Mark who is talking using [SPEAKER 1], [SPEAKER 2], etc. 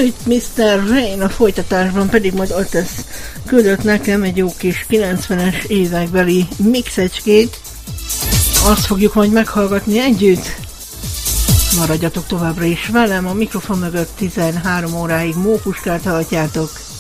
[SPEAKER 1] Itt Mr. Rain, a folytatásban pedig majd Otis küldött nekem egy jó kis 90-es évekbeli mixecskét. Azt fogjuk majd meghallgatni együtt. Maradjatok továbbra is velem, a mikrofon mögött 13 óráig Mópuskát hallhatjátok.